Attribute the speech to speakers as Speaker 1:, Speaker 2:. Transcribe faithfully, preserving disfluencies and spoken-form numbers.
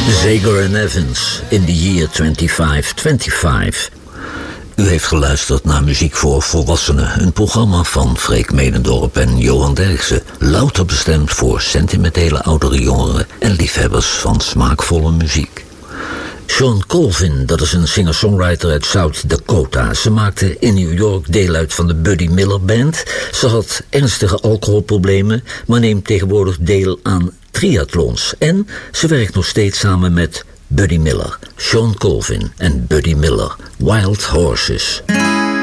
Speaker 1: Zager en Evans, in the year twenty-five twenty-five. U heeft geluisterd naar Muziek voor Volwassenen, een programma van Freek Medendorp en Johan Derksen, louter bestemd voor sentimentele oudere jongeren en liefhebbers van smaakvolle muziek. Shawn Colvin, dat is een singer-songwriter uit South Dakota. Ze maakte in New York deel uit van de Buddy Miller Band. Ze had ernstige alcoholproblemen, maar neemt tegenwoordig deel aan triathlons. En ze werkt nog steeds samen met Buddy Miller, Shawn Colvin en Buddy Miller, Wild Horses.